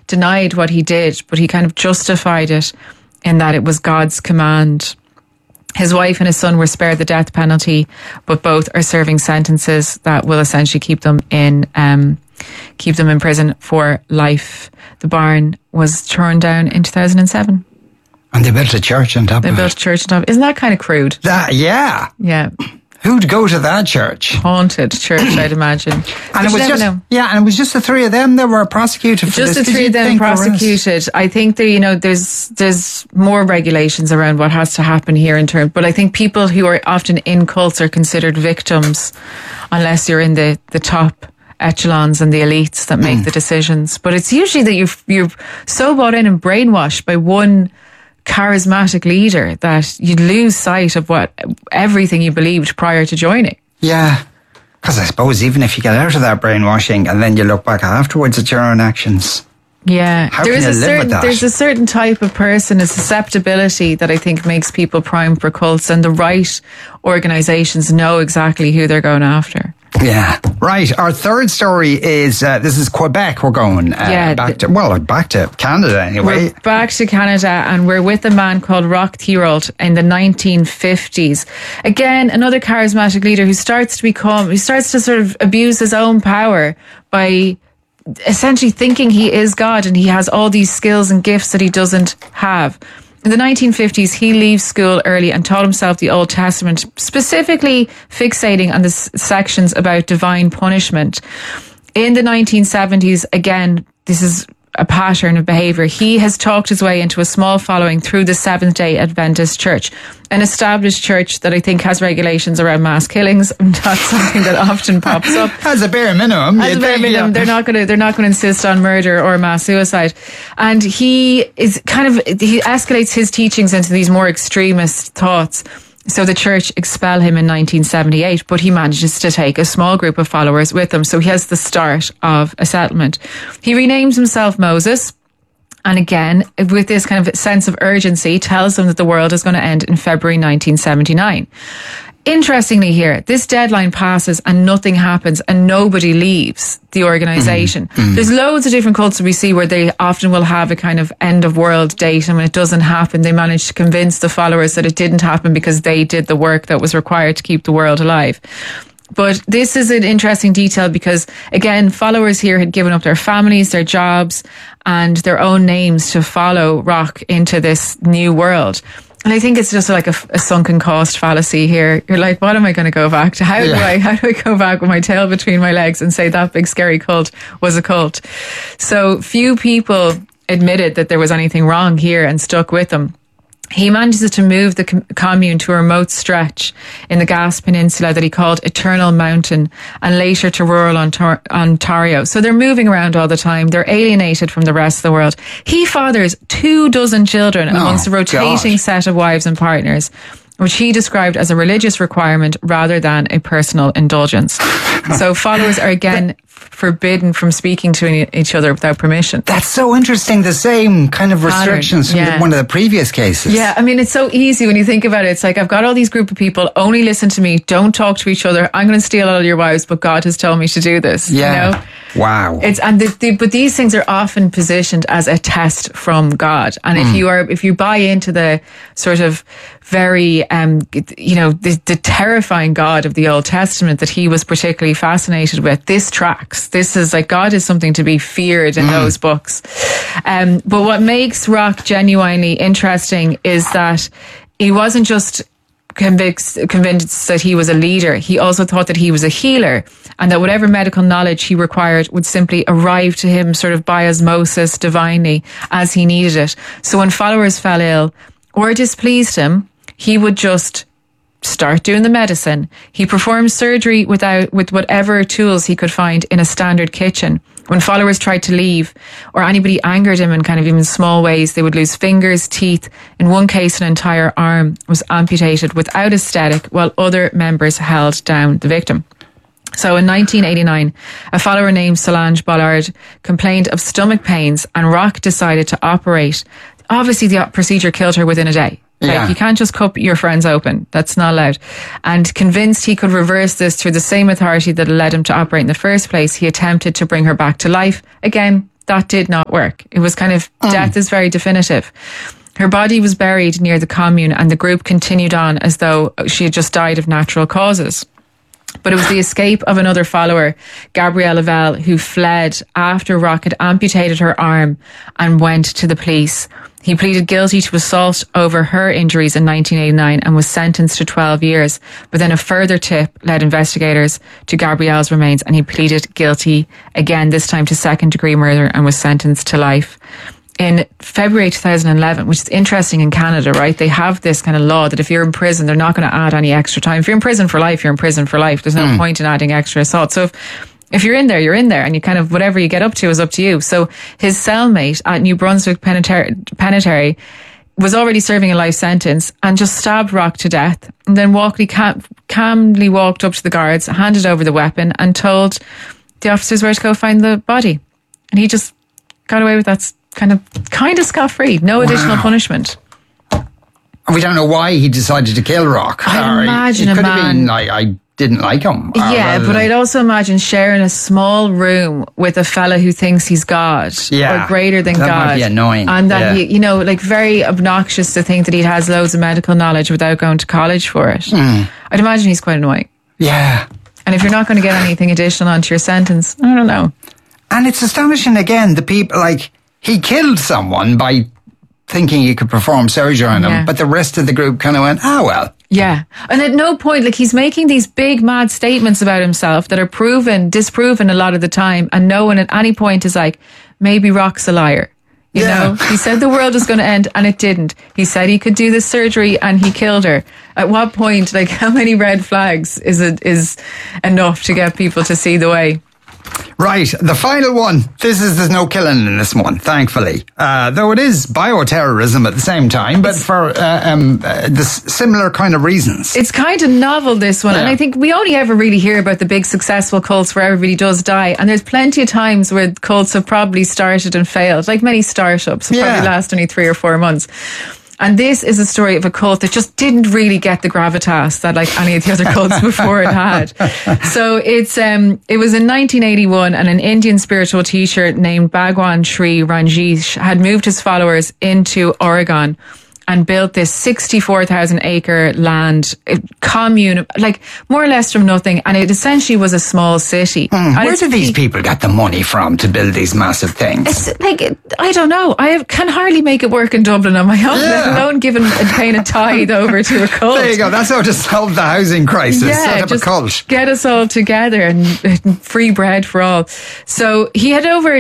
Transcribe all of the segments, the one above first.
denied what he did, but he kind of justified it in that it was God's command. His wife and his son were spared the death penalty, but both are serving sentences that will essentially keep them in prison for life. The barn was torn down in 2007. And they built a church on top of it. They built a church on top of it. Isn't that kind of crude? Yeah. Yeah. Who'd go to that church? Haunted church, I'd imagine. And it was just the three of them that were prosecuted for just this. The three of them prosecuted. I think that, there's more regulations around what has to happen here in terms, but I think people who are often in cults are considered victims unless you're in the top echelons and the elites that make the decisions. But it's usually that you're so bought in and brainwashed by one charismatic leader that you lose sight of everything you believed prior to joining. Yeah. Because I suppose even if you get out of that brainwashing and then you look back afterwards at your own actions. Yeah. How can you live with that? There's a certain type of person, a susceptibility that I think makes people prime for cults, and the right organisations know exactly who they're going after. Yeah. Right. Our third story is, this is Quebec we're going. Back to Canada anyway. We're back to Canada, and we're with a man called Roch Thierault in the 1950s. Again, another charismatic leader who starts to sort of abuse his own power by essentially thinking he is God and he has all these skills and gifts that he doesn't have. In the 1950s, he leaves school early and taught himself the Old Testament, specifically fixating on the sections about divine punishment. In the 1970s, again, this is a pattern of behaviour. He has talked his way into a small following through the Seventh-day Adventist Church, an established church that I think has regulations around mass killings. Not something that often pops up. As a bare minimum. They're not going to insist on murder or mass suicide. And he escalates his teachings into these more extremist thoughts. So the church expel him in 1978, but he manages to take a small group of followers with him. So he has the start of a settlement. He renames himself Moses. And again, with this kind of sense of urgency, tells them that the world is going to end in February 1979. Interestingly here, this deadline passes and nothing happens and nobody leaves the organisation. There's loads of different cults that we see where they often will have a kind of end of world date, and when it doesn't happen, they manage to convince the followers that it didn't happen because they did the work that was required to keep the world alive. But this is an interesting detail because, again, followers here had given up their families, their jobs, and their own names to follow Roch into this new world. And I think it's just like a sunken cost fallacy here. You're like, what am I going to go back to? How do I go back with my tail between my legs and say that big scary cult was a cult? So few people admitted that there was anything wrong here and stuck with them. He manages to move the commune to a remote stretch in the Gas Peninsula that he called Eternal Mountain, and later to rural Ontario. So they're moving around all the time. They're alienated from the rest of the world. He fathers 24 children amongst a rotating set of wives and partners, which he described as a religious requirement rather than a personal indulgence. So followers are again forbidden from speaking to each other without permission. That's so interesting. The same kind of restrictions from one of the previous cases. Yeah, I mean, it's so easy when you think about it. It's like, I've got all these group of people, only listen to me, don't talk to each other. I'm going to steal all your wives, but God has told me to do this. Yeah. You know? Wow. But these things are often positioned as a test from God. And if you buy into the sort of very, the terrifying God of the Old Testament that he was particularly fascinated with, this tracks. This is like, God is something to be feared in those books. But what makes Roch genuinely interesting is that he wasn't just convinced that he was a leader. He also thought that he was a healer, and that whatever medical knowledge he required would simply arrive to him sort of by osmosis divinely as he needed it. So when followers fell ill or displeased him, he would just start doing the medicine. He performed surgery with whatever tools he could find in a standard kitchen. When followers tried to leave or anybody angered him in kind of even small ways, they would lose fingers, teeth. In one case, an entire arm was amputated without aesthetic, while other members held down the victim. So in 1989, a follower named Solange Bollard complained of stomach pains, and Roch decided to operate. Obviously, the procedure killed her within a day. Like, you can't just cut your friends open. That's not allowed. And convinced he could reverse this through the same authority that led him to operate in the first place, he attempted to bring her back to life. Again, that did not work. It was kind of, death is very definitive. Her body was buried near the commune and the group continued on as though she had just died of natural causes. But it was the escape of another follower, Gabrielle Lavelle, who fled after Rock had amputated her arm and went to the police. He pleaded guilty to assault over her injuries in 1989 and was sentenced to 12 years. But then a further tip led investigators to Gabrielle's remains and he pleaded guilty again, this time to second-degree murder, and was sentenced to life. In February 2011, which is interesting in Canada, right? They have this kind of law that if you're in prison, they're not going to add any extra time. If you're in prison for life, you're in prison for life. There's no point in adding extra assault. So if you're in there, you're in there, and you kind of, whatever you get up to is up to you. So his cellmate at New Brunswick Penitentiary was already serving a life sentence and just stabbed Rock to death. And then calmly walked up to the guards, handed over the weapon and told the officers where to go find the body. And he just got away with that kind of scot-free. No additional punishment. We don't know why he decided to kill Rock. I imagine it could have been, I didn't like him. Yeah, but I'd also imagine sharing a small room with a fella who thinks he's God or greater than that God. Might be annoying. And that he, like very obnoxious to think that he has loads of medical knowledge without going to college for it. I'd imagine he's quite annoying. Yeah. And if you're not going to get anything additional onto your sentence, I don't know. And it's astonishing again, the people, he killed someone by thinking he could perform surgery on him, but the rest of the group kind of went, well. Yeah. And at no point, he's making these big, mad statements about himself that are disproven a lot of the time, and no one at any point is like, maybe Rock's a liar. You know? He said the world was going to end, and it didn't. He said he could do this surgery, and he killed her. At what point, how many red flags is enough to get people to see the way? Right, the final one. There's no killing in this one, thankfully. Though it is bioterrorism at the same time, but for similar kind of reasons. It's kind of novel, this one. And I think we only ever really hear about the big successful cults where everybody does die. And there's plenty of times where cults have probably started and failed, like many startups. Probably last only 3 or 4 months. And this is a story of a cult that just didn't really get the gravitas that any of the other cults before it had. So it was in 1981, and an Indian spiritual teacher named Bhagwan Sri Rajesh had moved his followers into Oregon and built this 64,000 acre land commune, more or less from nothing. And it essentially was a small city. Where do these people get the money from to build these massive things? It's I don't know. I can hardly make it work in Dublin on my own, let alone paying a tithe over to a cult. There you go. That's how to solve the housing crisis. Set up a cult. Get us all together and free bread for all. So he had over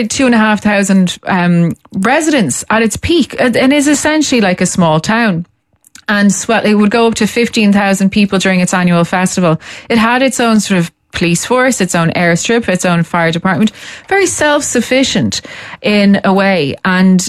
2,500 residents at its peak, and is essentially like a small town. And it would go up to 15,000 people during its annual festival. It had its own sort of police force, its own airstrip, its own fire department, very self-sufficient in a way. And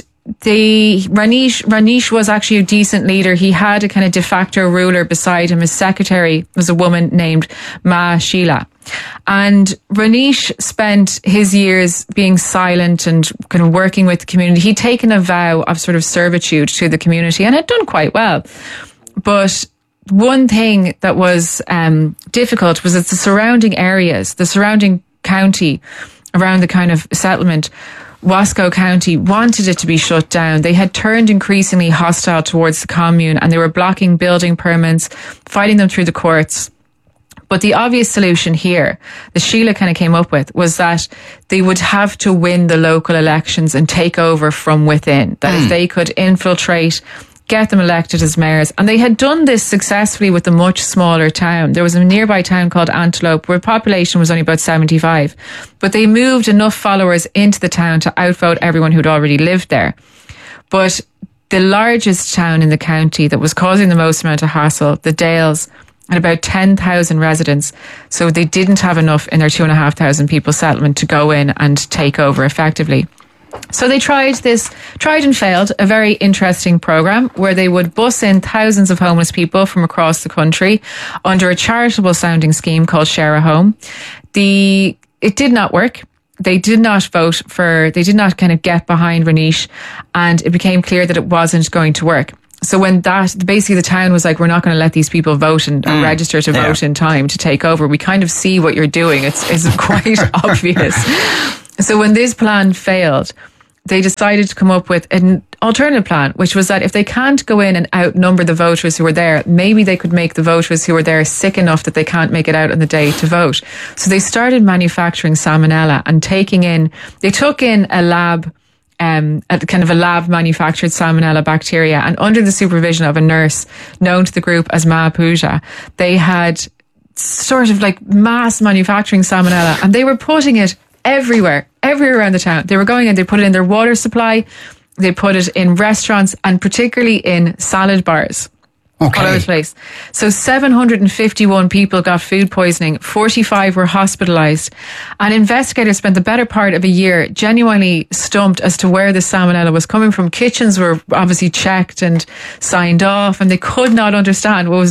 Rajesh was actually a decent leader. He had a kind of de facto ruler beside him. His secretary was a woman named Ma Sheila. And Rajesh spent his years being silent and kind of working with the community. He'd taken a vow of sort of servitude to the community and had done quite well. But one thing that was difficult was that the surrounding areas, the surrounding county around the kind of settlement, Wasco County, wanted it to be shut down. They had turned increasingly hostile towards the commune, and they were blocking building permits, fighting them through the courts. But the obvious solution here, that Sheila kind of came up with, was that they would have to win the local elections and take over from within. That if they could infiltrate, get them elected as mayors. And they had done this successfully with a much smaller town. There was a nearby town called Antelope where the population was only about 75. But they moved enough followers into the town to outvote everyone who'd already lived there. But the largest town in the county that was causing the most amount of hassle, the Dales, had about 10,000 residents. So they didn't have enough in their 2,500 people settlement to go in and take over effectively. So they tried and failed, a very interesting program where they would bus in thousands of homeless people from across the country under a charitable sounding scheme called Share a Home. It did not work. They did not they did not kind of get behind Rajesh, and it became clear that it wasn't going to work. So when basically the town was like, we're not going to let these people vote and register to vote in time to take over. We kind of see what you're doing. It's quite obvious. So when this plan failed, they decided to come up with an alternative plan, which was that if they can't go in and outnumber the voters who are there, maybe they could make the voters who are there sick enough that they can't make it out on the day to vote. So they started manufacturing salmonella and they took in a lab, a kind of a lab manufactured salmonella bacteria, and under the supervision of a nurse known to the group as Ma Pooja, they had sort of like mass manufacturing salmonella, and they were putting it everywhere around the town. They were going in, they put it in their water supply, they put it in restaurants, and particularly in salad bars. Okay. All over the place. So 751 people got food poisoning, 45 were hospitalised, and investigators spent the better part of a year genuinely stumped as to where the salmonella was coming from. Kitchens were obviously checked and signed off, and they could not understand what was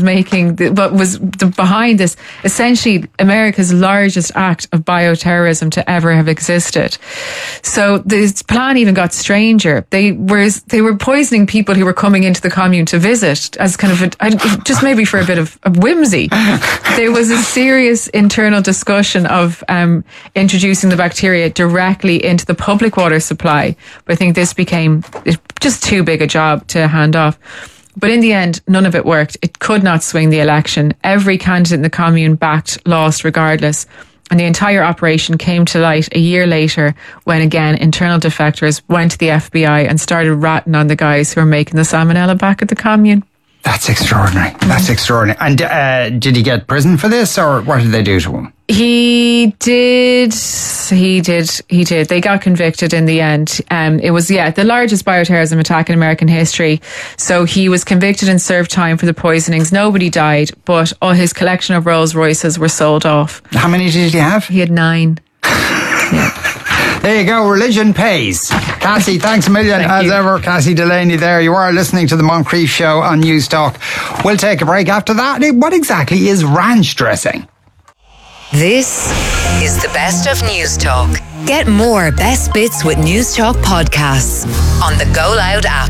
behind this, essentially America's largest act of bioterrorism to ever have existed. So this plan even got stranger. They were poisoning people who were coming into the commune to visit as kind of just maybe for a bit of whimsy. There was a serious internal discussion of introducing the bacteria directly into the public water supply. But I think this became just too big a job to hand off. But in the end, none of it worked. It could not swing the election. Every candidate in the commune lost regardless. And the entire operation came to light a year later when, again, internal defectors went to the FBI and started ratting on the guys who were making the salmonella back at the commune. That's extraordinary. That's extraordinary. And did he get prison for this, or what did they do to him? He did. They got convicted in the end. It was, the largest bioterrorism attack in American history. So he was convicted and served time for the poisonings. Nobody died, but all his collection of Rolls Royces were sold off. How many did he have? He had 9. Yeah. There you go, religion pays. Cassie, thanks a million as ever. Cassie Delaney there. You are listening to the Moncrief Show on News Talk. We'll take a break after that. What exactly is ranch dressing? This is the best of News Talk. Get more best bits with News Talk podcasts on the Go Loud app.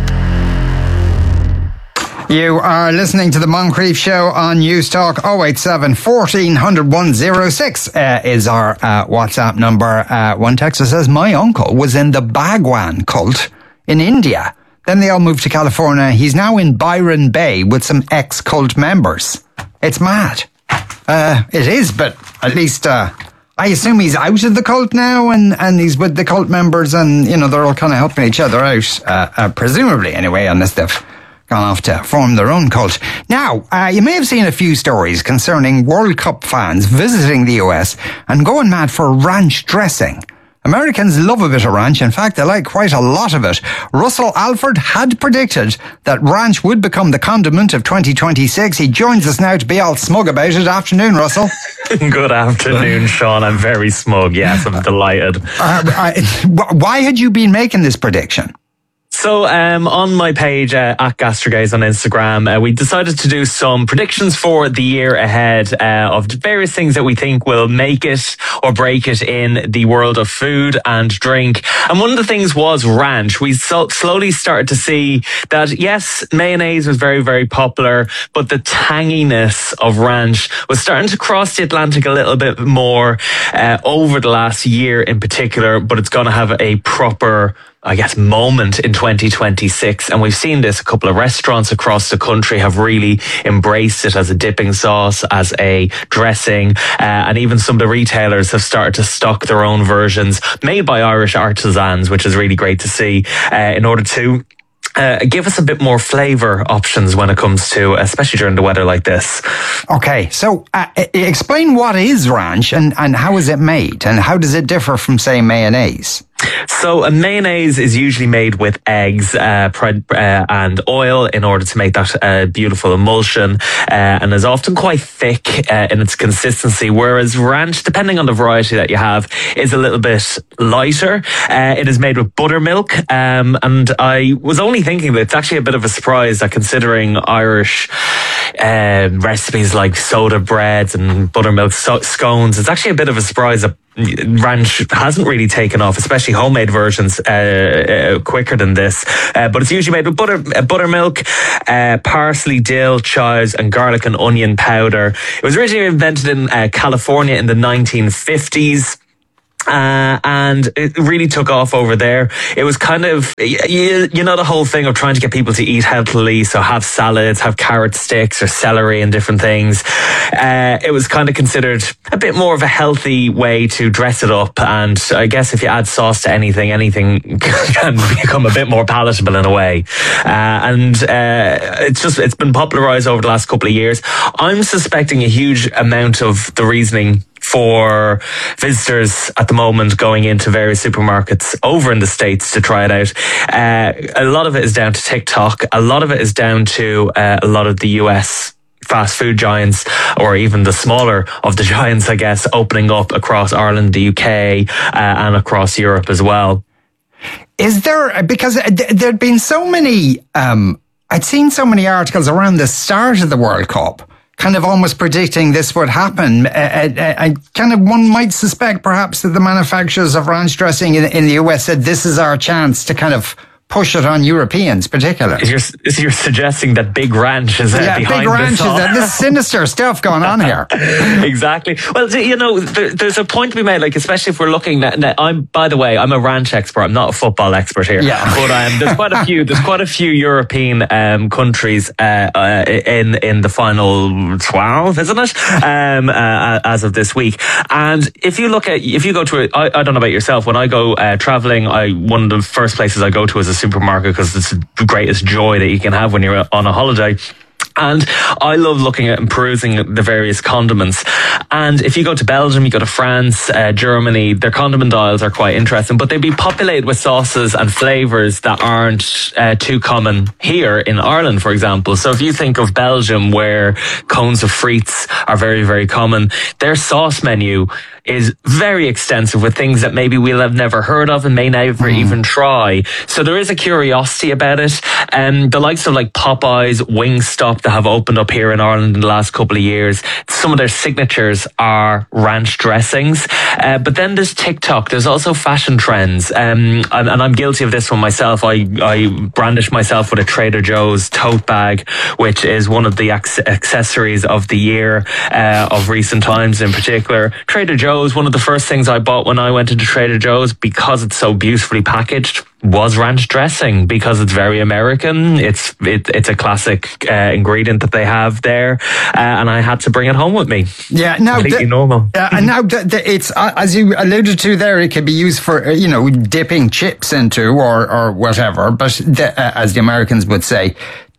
You are listening to the Moncrief Show on News Talk. 087 1400 106 is our WhatsApp number. One texter says, my uncle was in the Bhagwan cult in India. Then they all moved to California. He's now in Byron Bay with some ex-cult members. It's mad. It is, but at least I assume he's out of the cult now and he's with the cult members and, they're all kind of helping each other out, presumably anyway, unless they've gone off to form their own cult. Now, you may have seen a few stories concerning World Cup fans visiting the US and going mad for ranch dressing. Americans love a bit of ranch. In fact, they like quite a lot of it. Russell Alford had predicted that ranch would become the condiment of 2026. He joins us now to be all smug about it. Afternoon, Russell. Good afternoon, Sean. I'm very smug. Yes, I'm delighted. Why had you been making this prediction? So on my page at Gastrogaze on Instagram, we decided to do some predictions for the year ahead of various things that we think will make it or break it in the world of food and drink. And one of the things was ranch. We slowly started to see that, yes, mayonnaise was very, very popular, but the tanginess of ranch was starting to cross the Atlantic a little bit more over the last year in particular, but it's going to have a proper moment in 2026. And we've seen this. A couple of restaurants across the country have really embraced it as a dipping sauce, as a dressing. And even some of the retailers have started to stock their own versions made by Irish artisans, which is really great to see, in order to give us a bit more flavour options when it comes to, especially during the weather like this. Okay, so explain what is ranch and how is it made and how does it differ from, say, mayonnaise? So a mayonnaise is usually made with eggs and oil in order to make that beautiful emulsion, and is often quite thick in its consistency, whereas ranch, depending on the variety that you have, is a little bit lighter. It is made with buttermilk, and I was only thinking that it's actually a bit of a surprise that, considering Irish recipes like soda breads and buttermilk scones, it's actually a bit of a surprise that ranch hasn't really taken off, especially homemade versions, quicker than this. But it's usually made with buttermilk, parsley, dill, chives, and garlic and onion powder. It was originally invented in California in the 1950s. and it really took off over there. It was kind of, you know, the whole thing of trying to get people to eat healthily, so have salads, have carrot sticks or celery and different things. It was kind of considered a bit more of a healthy way to dress it up, and I guess if you add sauce to anything can become a bit more palatable in a way. It's been popularized over the last couple of years. I'm suspecting a huge amount of the reasoning for visitors at the moment going into various supermarkets over in the States to try it out. A lot of it is down to TikTok. A lot of it is down to a lot of the US fast food giants, or even the smaller of the giants, I guess, opening up across Ireland, the UK, and across Europe as well. Is there, because there'd been so many, I'd seen so many articles around the start of the World Cup, kind of almost predicting this would happen. One might suspect perhaps that the manufacturers of ranch dressing in the US said this is our chance to kind of push it on Europeans particularly. You're suggesting that Big Ranch is behind Big Ranch this. This sinister stuff going on here. Exactly. Well, you know, there's a point to be made, like, especially if we're looking at, I'm a ranch expert. I'm not a football expert here. Yeah. But there's quite a few European countries in the final 12, isn't it? As of this week. And if you go to I don't know about yourself, when I go traveling, one of the first places I go to is a supermarket, because it's the greatest joy that you can have when you're on a holiday. And I love looking at and perusing the various condiments. And if you go to Belgium, you go to France, Germany, their condiment aisles are quite interesting, but they'd be populated with sauces and flavours that aren't too common here in Ireland, for example. So if you think of Belgium, where cones of frites are very, very common, their sauce menu is very extensive with things that maybe we'll have never heard of and may never even try. So there is a curiosity about it. The likes of like Popeyes, Wingstop that have opened up here in Ireland in the last couple of years, some of their signatures are ranch dressings. But then there's TikTok. There's also fashion trends. And I'm guilty of this one myself. I brandish myself with a Trader Joe's tote bag, which is one of the accessories of the year, of recent times in particular. Trader Joe's, one of the first things I bought when I went into Trader Joe's, because it's so beautifully packaged, was ranch dressing, because it's very American. It's a classic ingredient that they have there, and I had to bring it home with me. Yeah, now completely normal. And now it's as you alluded to there, it can be used for dipping chips into or whatever. But as the Americans would say,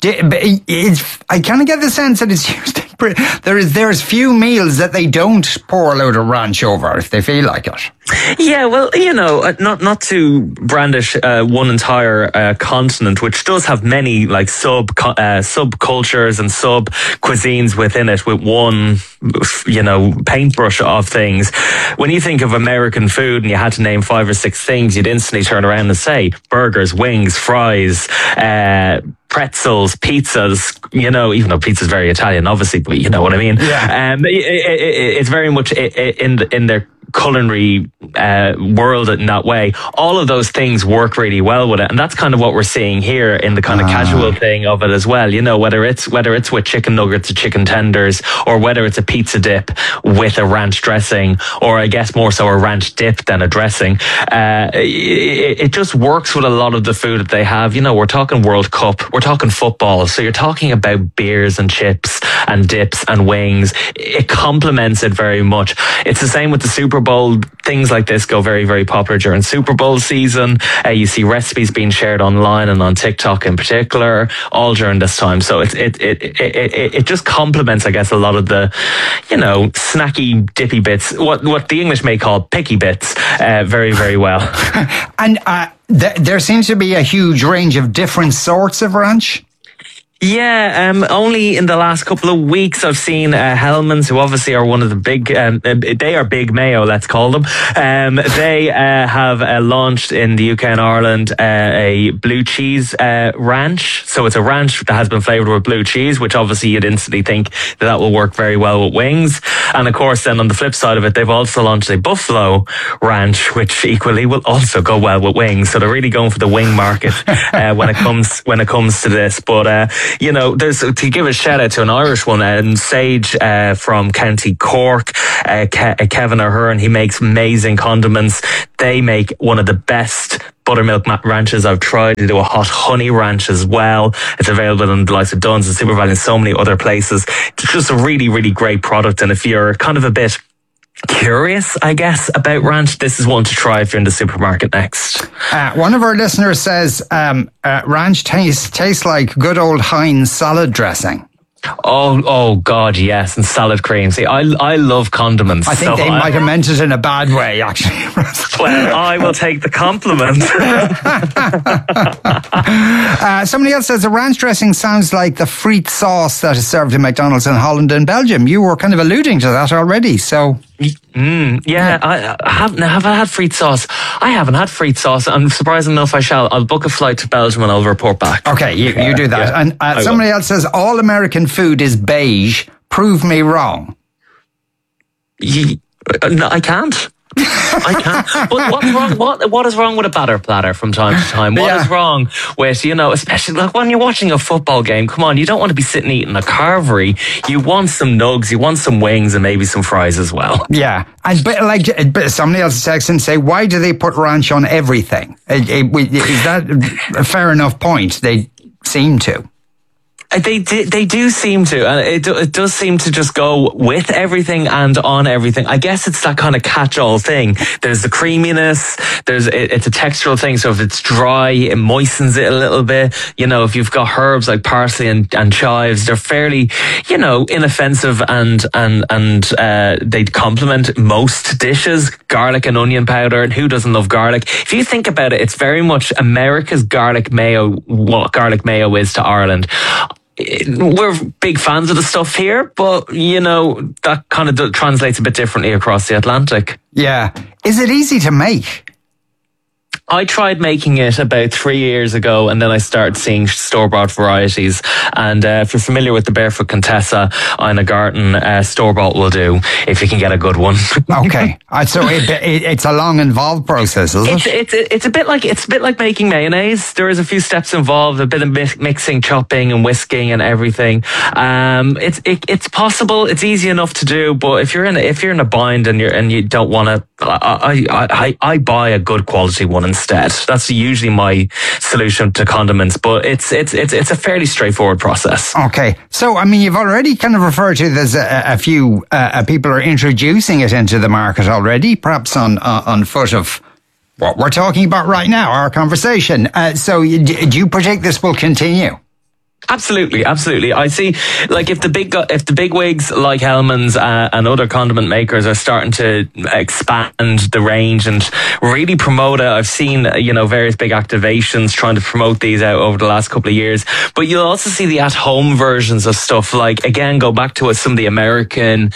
I kind of get the sense that it's used. There's few meals that they don't pour a load of ranch over if they feel like it. Yeah, well, not to brandish one entire continent, which does have many like subcultures and sub cuisines within it, with one paintbrush of things. When you think of American food and you had to name 5 or 6 things, you'd instantly turn around and say burgers, wings, fries, pretzels, pizzas, even though pizza's very Italian, obviously, but you know what I mean. Yeah. It's very much in their culinary world in that way. All of those things work really well with it, and that's kind of what we're seeing here in the kind of casual thing of it as well. Whether it's with chicken nuggets or chicken tenders, or whether it's a pizza dip with a ranch dressing, or I guess more so a ranch dip than a dressing. It just works with a lot of the food that they have. We're talking World Cup, we're talking football, so you're talking about beers and chips and dips and wings. It complements it very much. It's the same with the Super Bowl. Things like this go very, very popular during Super Bowl season. You see recipes being shared online and on TikTok in particular, all during this time. So it just complements, I guess, a lot of the, snacky, dippy bits, what the English may call picky bits, very, very well. And there seems to be a huge range of different sorts of ranch. Yeah, only in the last couple of weeks I've seen Hellmann's, who obviously are one of the big, they are Big Mayo, let's call them. They have launched in the UK and Ireland a blue cheese ranch. So it's a ranch that has been flavoured with blue cheese, which obviously you'd instantly think that will work very well with wings. And of course, then on the flip side of it, they've also launched a buffalo ranch, which equally will also go well with wings. So they're really going for the wing market when it comes to this. But you know, there's to give a shout out to an Irish one, Sage from County Cork, Kevin O'Hearn. He makes amazing condiments. They make one of the best buttermilk ranches I've tried. They do a hot honey ranch as well. It's available in the likes of Dunn's and SuperValu and so many other places. It's just a really, really great product. And if you're kind of a bit curious, I guess, about ranch, this is one to try if you're in the supermarket next. One of our listeners says ranch tastes like good old Heinz salad dressing. Oh God, yes, and salad cream. See, I love condiments. I think they might have meant it in a bad way, actually. Well, I will take the compliment. Somebody else says the ranch dressing sounds like the frite sauce that is served in McDonald's in Holland and Belgium. You were kind of alluding to that already, so... Yeah. I haven't had frite sauce. I haven't had frite sauce, and surprising enough, I shall. I'll book a flight to Belgium and I'll report back. Okay, you do that. Yeah, and somebody else says all American food is beige. Prove me wrong. No, I can't. I can't. But what's wrong? What is wrong with a batter platter from time to time? What is wrong with, you know, especially like when you're watching a football game? Come on, you don't want to be sitting eating a carvery. You want some nugs, you want some wings, and maybe some fries as well. Yeah, and but somebody else texts and say, why do they put ranch on everything? Is that a fair enough point? They seem to. They do seem to, and it does seem to just go with everything and on everything. I guess it's that kind of catch-all thing. There's the creaminess. It's a textural thing. So if it's dry, it moistens it a little bit. You know, if you've got herbs like parsley and chives, they're fairly, you know, inoffensive and they complement most dishes. Garlic and onion powder, and who doesn't love garlic? If you think about it, it's very much America's garlic mayo. What garlic mayo is to Ireland. We're big fans of the stuff here, but, you know, that kind of translates a bit differently across the Atlantic. Yeah. Is it easy to make? I tried making it about 3 years ago, and then I started seeing store-bought varieties. And if you're familiar with the Barefoot Contessa, Ina Garten, store-bought will do, if you can get a good one. Okay. So it's a long, involved process, is it? It's a bit like making mayonnaise. There is a few steps involved, a bit of mixing, chopping, and whisking, and everything. It's possible. It's easy enough to do, but if you're in a bind and you don't want to, I buy a good quality one instead. That's usually my solution to condiments, but it's a fairly straightforward process. Okay, so I mean, you've already kind of referred to there's a few people are introducing it into the market already, perhaps on foot of what we're talking about right now, our conversation. So do you predict this will continue? Absolutely. I see, like, if the big wigs like Hellmann's and other condiment makers are starting to expand the range and really promote it. I've seen, you know, various big activations trying to promote these out over the last couple of years. But you'll also see the at-home versions of stuff. Like, again, go back to some of the American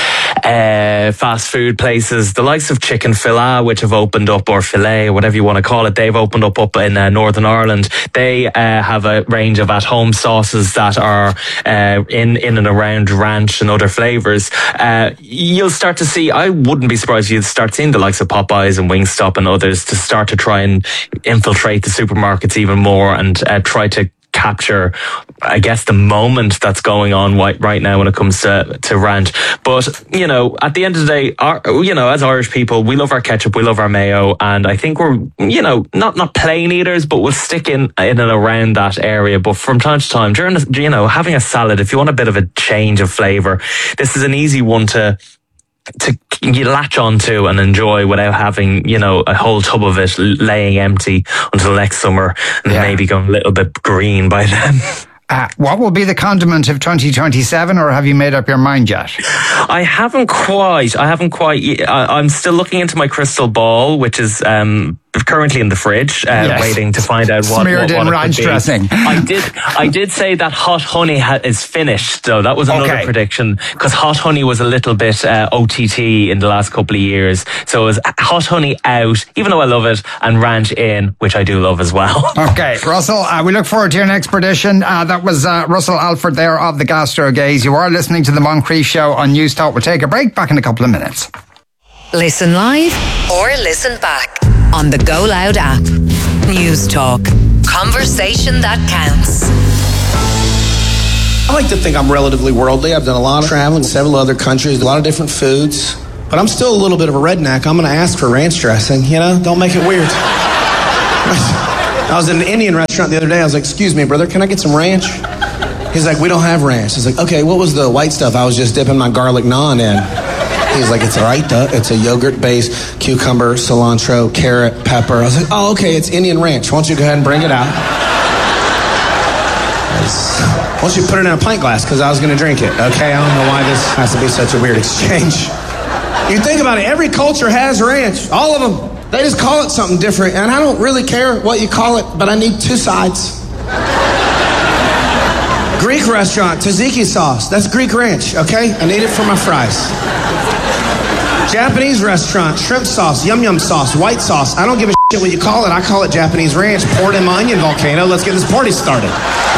fast food places, the likes of Chicken Filet, which have opened up, or Filet, or whatever you want to call it. They've opened up in Northern Ireland. They have a range of at-home sauces that are in and around ranch and other flavours. You'll start to see, I wouldn't be surprised if you'd start seeing the likes of Popeyes and Wingstop and others to start to try and infiltrate the supermarkets even more and try to capture, I guess, the moment that's going on right now when it comes to ranch. But, you know, at the end of the day, as Irish people, we love our ketchup, we love our mayo, and I think we're, you know, not plain eaters, but we'll stick in and around that area. But from time to time, during, you know, having a salad, if you want a bit of a change of flavour, this is an easy one to you latch onto and enjoy without having, you know, a whole tub of it laying empty until next summer and maybe going a little bit green by then. What will be the condiment of 2027, or have you made up your mind yet? I haven't quite. I'm still looking into my crystal ball, which is currently in the fridge, waiting to find out what smeared in ranch dressing. I did say that hot honey is finished, though. That was another prediction, because hot honey was a little bit OTT in the last couple of years. So it was hot honey out, even though I love it, and ranch in, which I do love as well. Okay, Russell, we look forward to your next prediction. That was Russell Alford there of the Gastro Gaze. You are listening to the Moncrief Show on News Talk. We'll take a break, back in a couple of minutes. Listen live or listen back on the Go Loud app. News Talk. Conversation that counts. I like to think I'm relatively worldly. I've done a lot of traveling, several other countries, a lot of different foods. But I'm still a little bit of a redneck. I'm going to ask for ranch dressing, Don't make it weird. I was in an Indian restaurant the other day. I was like, excuse me, brother, can I get some ranch? He's like, we don't have ranch. I was like, okay, what was the white stuff I was just dipping my garlic naan in? He's like, it's raita. It's a yogurt-based cucumber, cilantro, carrot, pepper. I was like, oh, okay, it's Indian ranch. Why don't you go ahead and bring it out? Why don't you put it in a pint glass, because I was going to drink it, okay? I don't know why this has to be such a weird exchange. You think about it, every culture has ranch. All of them. They just call it something different, and I don't really care what you call it, but I need two sides. Greek restaurant, tzatziki sauce. That's Greek ranch, okay? I need it for my fries. Japanese restaurant, shrimp sauce, yum-yum sauce, white sauce. I don't give a shit what you call it. I call it Japanese ranch. Pour it in my onion volcano. Let's get this party started.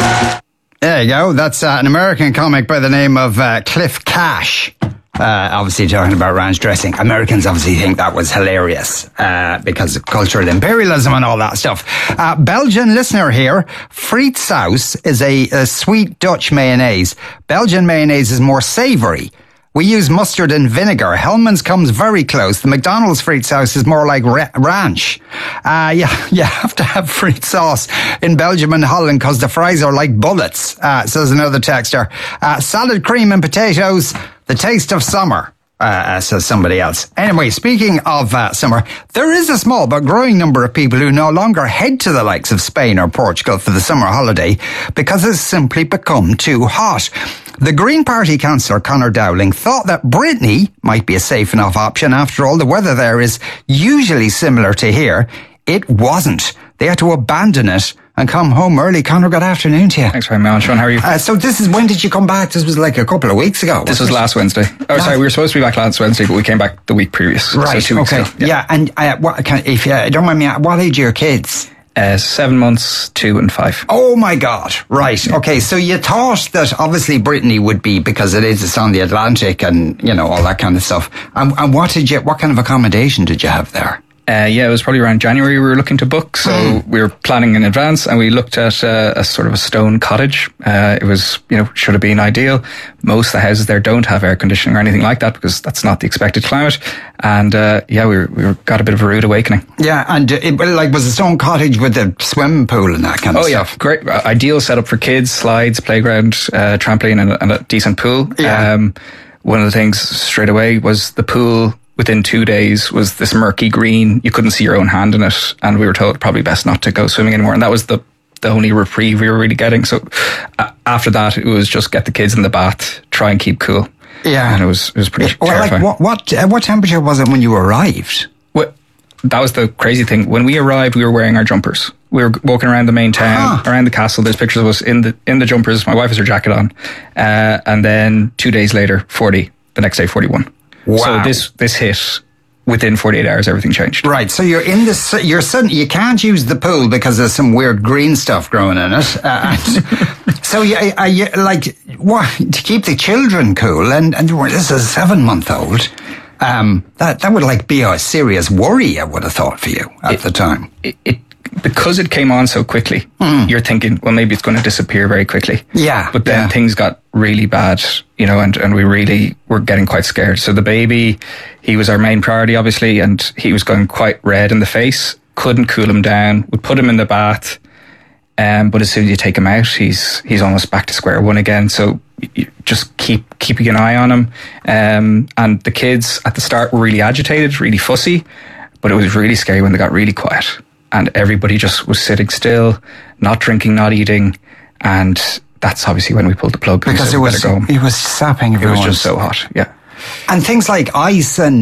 There you go. That's an American comic by the name of Cliff Cash. Obviously talking about ranch dressing. Americans obviously think that was hilarious because of cultural imperialism and all that stuff. Belgian listener here, Frietsaus is a sweet Dutch mayonnaise. Belgian mayonnaise is more savoury. We use mustard and vinegar. Hellman's comes very close. The McDonald's Frietsaus is more like ranch. You have to have Friet sauce in Belgium and Holland because the fries are like bullets, says another texter. Salad cream and potatoes, the taste of summer, says somebody else. Anyway, speaking of summer, there is a small but growing number of people who no longer head to the likes of Spain or Portugal for the summer holiday because it's simply become too hot. The Green Party councillor Conor Dowling thought that Brittany might be a safe enough option. After all, the weather there is usually similar to here. It wasn't. They had to abandon it and come home early. Conor, good afternoon to you. Thanks very much, Sean. How are you? So when did you come back? This was like a couple of weeks ago. This was last Wednesday. Oh, sorry, we were supposed to be back last Wednesday, but we came back the week previous. Right, so 2 weeks ago. Yeah, and if you don't mind me, what age are your kids? 7 months, 2 and 5. Oh my God. Right. Okay. So you thought that obviously Brittany would be because it's on the Atlantic and, all that kind of stuff. And what kind of accommodation did you have there? It was probably around January we were looking to book, so we were planning in advance, and we looked at a sort of a stone cottage. It was, should have been ideal. Most of the houses there don't have air conditioning or anything like that because that's not the expected climate. And we got a bit of a rude awakening. Yeah, and was a stone cottage with a swimming pool and that kind of stuff. Oh yeah, great, ideal setup for kids, slides, playground, trampoline, and a decent pool. Yeah. One of the things straight away was the pool. Within 2 days was this murky green. You couldn't see your own hand in it. And we were told probably best not to go swimming anymore. And that was the only reprieve we were really getting. So after that, it was just get the kids in the bath, try and keep cool. Yeah. And it was pretty terrifying. What temperature was it when you arrived? Well, that was the crazy thing. When we arrived, we were wearing our jumpers. We were walking around the main town, around the castle. There's pictures of us in the jumpers. My wife has her jacket on. And then 2 days later, 40. The next day, 41. Wow. So this hit within 48 hours, everything changed. Right. So you're in this, you can't use the pool because there's some weird green stuff growing in it. So what, to keep the children cool, and this is a 7-month-old, that would be a serious worry, I would have thought, for you at the time. Because it came on so quickly, you're thinking, well, maybe it's going to disappear very quickly. Yeah. But then things got really bad, and we really were getting quite scared. So the baby, he was our main priority, obviously, and he was going quite red in the face. Couldn't cool him down. Would put him in the bath. But as soon as you take him out, he's almost back to square one again. So you just keeping an eye on him. And the kids at the start were really agitated, really fussy, but it was really scary when they got really quiet. And everybody just was sitting still, not drinking, not eating. And that's obviously when we pulled the plug. Because it was sapping everyone. It was just so hot, yeah. And things like ice and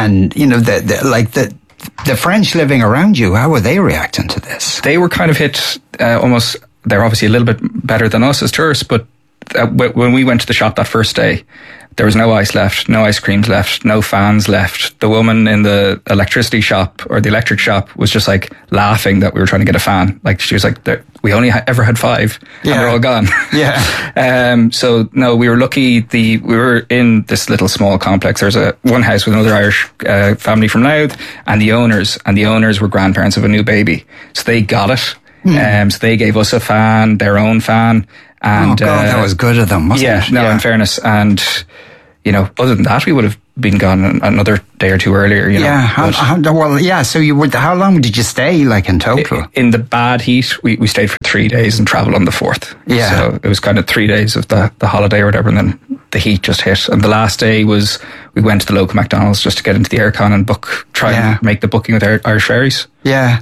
the French living around you, how were they reacting to this? They were kind of hit almost, they're obviously a little bit better than us as tourists, but when we went to the shop that first day, there was no ice left, no ice creams left, no fans left. The woman in the electricity shop or the electric shop was just laughing that we were trying to get a fan. She was like, we only ever had 5 and they're all gone. Yeah. So no, we were lucky. We were in this little small complex. There's one house with another Irish family from Louth and the owners were grandparents of a new baby. So they got it. So they gave us a fan, their own fan. And that was good of them, wasn't it? In fairness. And, other than that, we would have been gone another day or two earlier, so how long did you stay, like, in total? In the bad heat, we stayed for 3 days and travelled on the 4th. Yeah. So it was kind of 3 days of the holiday or whatever, and then the heat just hit. And the last day was, we went to the local McDonald's just to get into the aircon and try and make the booking with Irish Ferries. Yeah.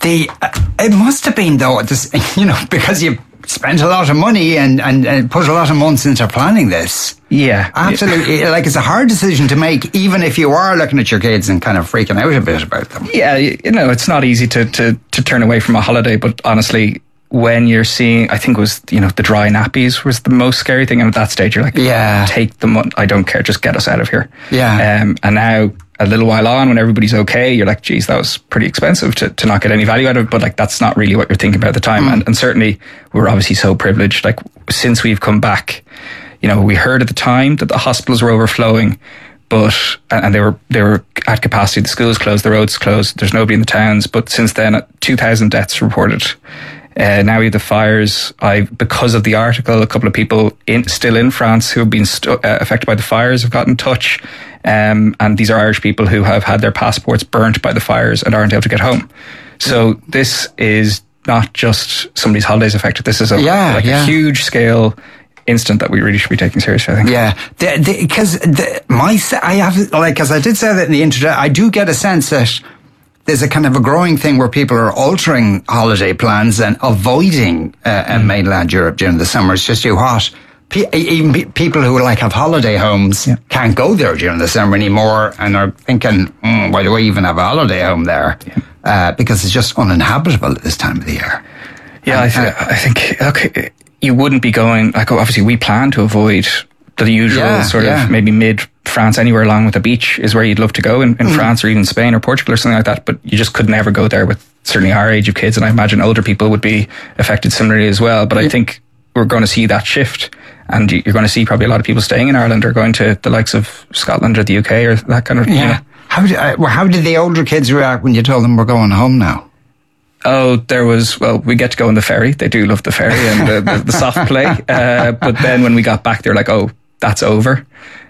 It must have been, though, because you spent a lot of money and put a lot of months into planning this. Yeah. Absolutely. Like, it's a hard decision to make, even if you are looking at your kids and kind of freaking out a bit about them. Yeah, it's not easy to turn away from a holiday, but honestly, when you're seeing, I think it was, the dry nappies was the most scary thing. And at that stage, you're like, take the money. I don't care. Just get us out of here. Yeah. And now, a little while on, when everybody's okay, you're like, geez, that was pretty expensive to not get any value out of it. But like, that's not really what you're thinking about at the time. And certainly, we're obviously so privileged. Like, since we've come back, we heard at the time that the hospitals were overflowing, and they were at capacity. The schools closed, the roads closed. There's nobody in the towns. But since then, 2,000 deaths reported. Now we have the fires. Because of the article, a couple of people still in France who have been affected by the fires have got in touch. And these are Irish people who have had their passports burnt by the fires and aren't able to get home. So this is not just somebody's holidays affected. This is a huge scale incident that we really should be taking seriously, I think. Yeah, because I have, like, as I did say that in the intro, I do get a sense that there's a kind of a growing thing where people are altering holiday plans and avoiding mainland Europe during the summer. It's just too hot. Even people who have holiday homes can't go there during the summer anymore and are thinking, why do I even have a holiday home there? Because it's just uninhabitable at this time of the year. Yeah, I think, okay, you wouldn't be going, like, obviously we plan to avoid the usual of maybe mid-France, anywhere along with the beach is where you'd love to go in France or even Spain or Portugal or something like that, but you just could never go there with certainly our age of kids, and I imagine older people would be affected similarly as well. But I think we're going to see that shift, and you're going to see probably a lot of people staying in Ireland or going to the likes of Scotland or the UK or that kind of, How did the older kids react when you told them we're going home now? Oh, we get to go on the ferry. They do love the ferry and the soft play. But then when we got back, they were like, oh, that's over.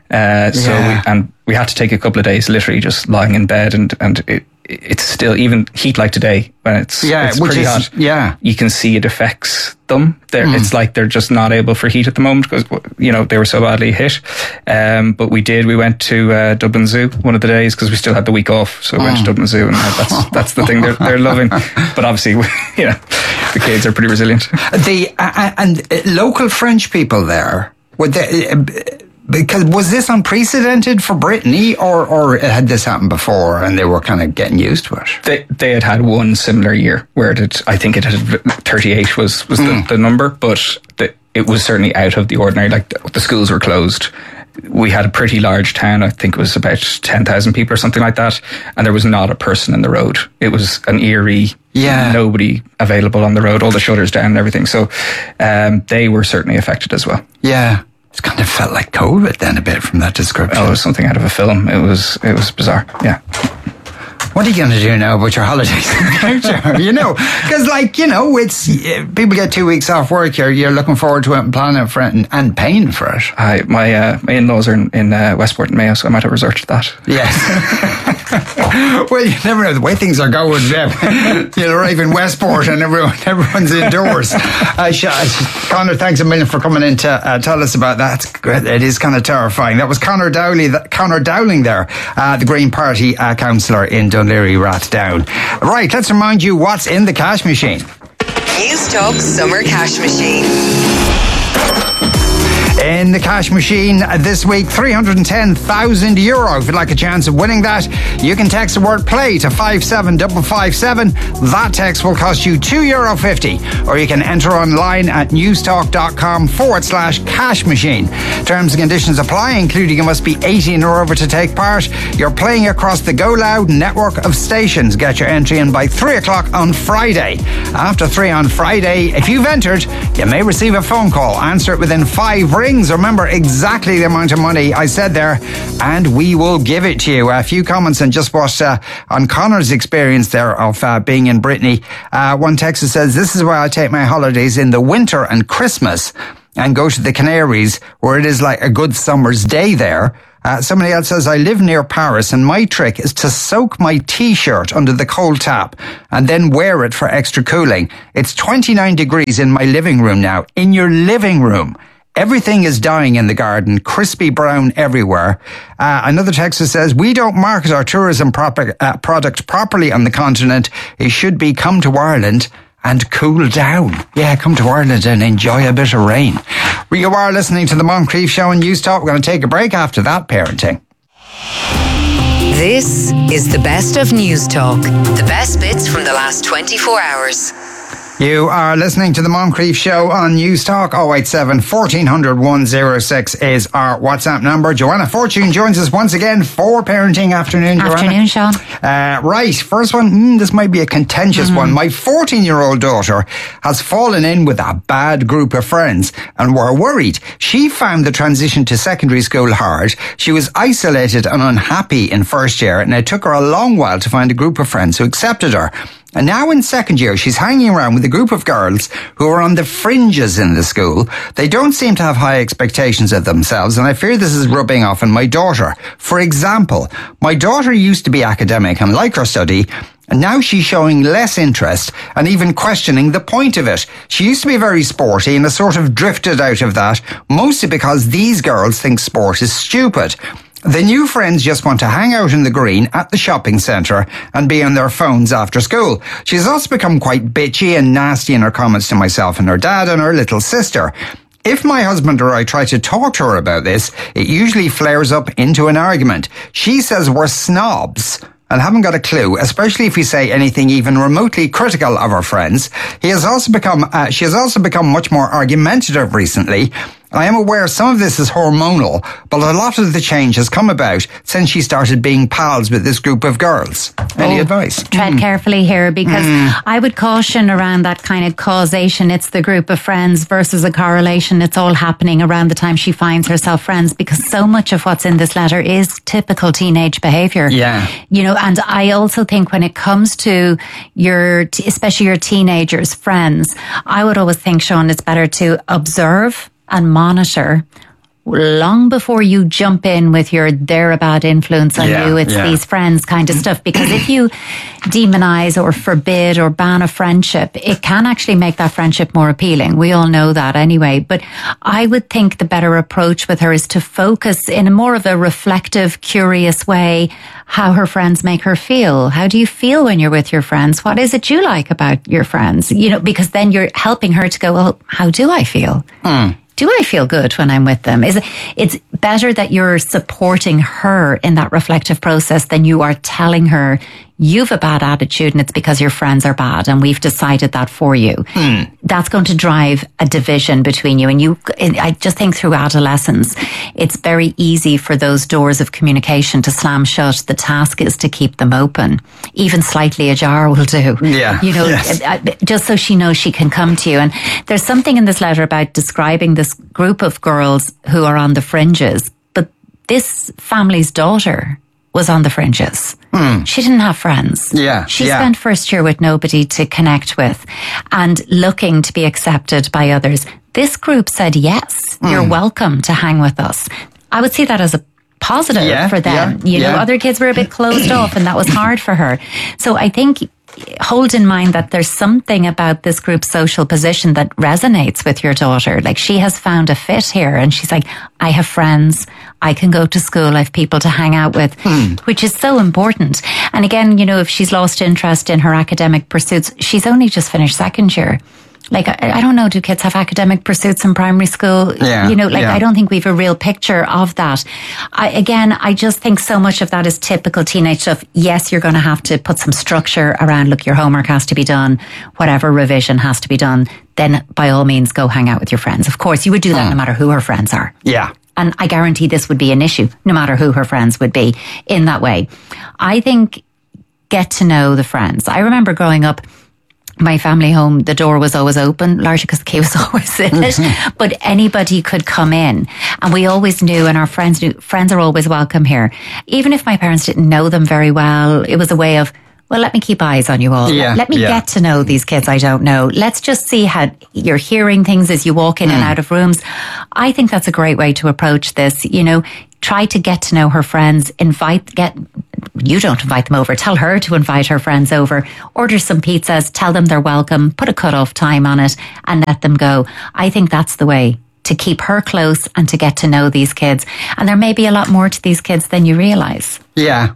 So we had to take a couple of days literally just lying in bed, and it's still, even heat like today, when it's pretty hot. Yeah. You can see it affects them. It's like they're just not able for heat at the moment because, they were so badly hit. But we went to Dublin Zoo one of the days because we still had the week off. So we went to Dublin Zoo, and that's the thing they're loving. But obviously, the kids are pretty resilient. And local French people there, would they, because was this unprecedented for Brittany, or had this happened before and they were kind of getting used to it? They had one similar year where I think it had 38 was the number, but it was certainly out of the ordinary. Like, the schools were closed. We had a pretty large town. I think it was about 10,000 people or something like that, and there was not a person in the road. It was an eerie, nobody available on the road, all the shutters down and everything. So they were certainly affected as well. Yeah. It kind of felt like COVID then a bit from that description. Oh, it was something out of a film. It was bizarre. Yeah. What are you going to do now about your holidays in the future? Because it's people get 2 weeks off work. You're looking forward to it and planning for it and paying for it. My in-laws are in Westport and Mayo, so I might have resorted to that. Yes. Well, you never know the way things are going. You'll arrive in Westport and everyone's indoors. Conor, thanks a million for coming in to tell us about that. It is kind of terrifying. That was Conor Dowling there, the Green Party councillor in Dunleary Rathdown. Right, let's remind you what's in the cash machine. News Talk Summer Cash Machine. In the cash machine this week, €310,000. If you'd like a chance of winning that, you can text the word play to 57557. That text will cost you €2.50. Or you can enter online at newstalk.com/cash machine. Terms and conditions apply, including you must be 18 or over to take part. You're playing across the Go Loud network of stations. Get your entry in by 3 o'clock on Friday. After 3 on Friday, if you've entered, you may receive a phone call. Answer it within 5 rings. Remember exactly the amount of money I said there, and we will give it to you. A few comments on just what on Conor's experience there of being in Brittany. One texter says, "This is where I take my holidays in the winter and Christmas. and go to the Canaries, where it is like a good summer's day there. Somebody else says, I live near Paris and my trick is to soak my t-shirt under the cold tap and then wear it for extra cooling. It's 29 degrees in my living room now. In your living room. Everything is dying in the garden, crispy brown everywhere. Another texter says, we don't market our tourism product properly on the continent. It should be come to Ireland and cool down. Yeah, come to Ireland and enjoy a bit of rain. You are listening to the Moncrief Show on News Talk. We're going to take a break after that, parenting. This is the best of News Talk. The best bits from the last 24 hours. You are listening to the Moncrief Show on News Talk. 087 1400 106 is our WhatsApp number. Joanna Fortune joins us once again for Parenting Afternoon. Afternoon, Sean. Right, first one, this might be a contentious one. My 14-year-old daughter has fallen in with a bad group of friends and we're worried. She found the transition to secondary school hard. She was isolated and unhappy in first year, and it took her a long while to find a group of friends who accepted her. And now in second year, she's hanging around with a group of girls who are on the fringes in the school. They don't seem to have high expectations of themselves, and I fear this is rubbing off on my daughter. For example, my daughter used to be academic and like her study, and now she's showing less interest and even questioning the point of it. She used to be very sporty and has sort of drifted out of that, mostly because these girls think sport is stupid. The new friends just want to hang out in the green at the shopping centre and be on their phones after school. She's also become quite bitchy and nasty in her comments to myself and her dad and her little sister. If my husband or I try to talk to her about this, it usually flares up into an argument. She says we're snobs and haven't got a clue, especially if we say anything even remotely critical of our friends. She has also become much more argumentative recently. I am aware some of this is hormonal, but a lot of the change has come about since she started being pals with this group of girls. Any advice? Tread carefully here, because I would caution around that kind of causation. It's the group of friends versus a correlation. It's all happening around the time she finds herself friends, because so much of what's in this letter is typical teenage behaviour. Yeah. You know, and I also think when it comes to especially your teenagers' friends, I would always think, Sean, it's better to observe and monitor long before you jump in with your they're a bad influence on you, it's these friends kind of stuff. Because if you demonize or forbid or ban a friendship, it can actually make that friendship more appealing. We all know that anyway. But I would think the better approach with her is to focus in a more of a reflective, curious way how her friends make her feel. How do you feel when you're with your friends? What is it you like about your friends? You know, because then you're helping her to go, well, how do I feel? Do I feel good when I'm with them? It's better that you're supporting her in that reflective process than you are telling her you've a bad attitude and it's because your friends are bad and we've decided that for you. That's going to drive a division between you. And I just think through adolescence, it's very easy for those doors of communication to slam shut. The task is to keep them open. Even slightly ajar will do. Yeah. You know, just so she knows she can come to you. And there's something in this letter about describing this group of girls who are on the fringes, but this family's daughter was on the fringes. She didn't have friends. She spent first year with nobody to connect with and looking to be accepted by others. This group said, yes, you're welcome to hang with us. I would see that as a positive for them. You know, other kids were a bit closed off and that was hard for her. So I think hold in mind that there's something about this group's social position that resonates with your daughter. Like, she has found a fit here and she's like, I have friends, I can go to school, I have people to hang out with, which is so important. And again, you know, if she's lost interest in her academic pursuits, she's only just finished second year. Like, I don't know, do kids have academic pursuits in primary school? You know, I don't think we have a real picture of that. I just think so much of that is typical teenage stuff. Yes, you're going to have to put some structure around, look, your homework has to be done, whatever revision has to be done, then by all means go hang out with your friends. Of course, you would do that no matter who her friends are. Yeah. And I guarantee this would be an issue, no matter who her friends would be in that way. I think get to know the friends. I remember growing up, my family home, the door was always open, largely because the key was always in it, but anybody could come in. And we always knew, and our friends knew, friends are always welcome here. Even if my parents didn't know them very well, it was a way of, well, let me keep eyes on you all. Yeah, Let me get to know these kids I don't know. Let's just see how you're hearing things as you walk in and out of rooms. I think that's a great way to approach this. You know, try to get to know her friends. You don't invite them over. Tell her to invite her friends over. Order some pizzas. Tell them they're welcome. Put a cut-off time on it and let them go. I think that's the way to keep her close and to get to know these kids. And there may be a lot more to these kids than you realise. Yeah.